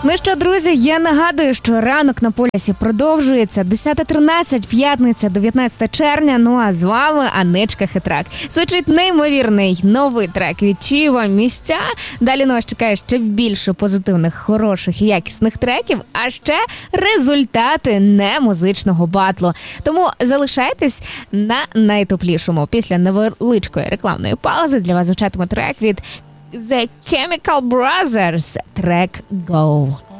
Ну що, друзі, я нагадую, що ранок на Полюсі продовжується. 10:13, п'ятниця, 19 червня. Ну а з вами Анечка Хитрак. Звучить неймовірний новий трек від Чіва «Місця». Далі на вас чекає ще більше позитивних, хороших і якісних треків, а ще результати немузичного батлу. Тому залишайтесь на найтоплішому. Після невеличкої рекламної паузи для вас звучатиме трек від The Chemical Brothers, трек «Go».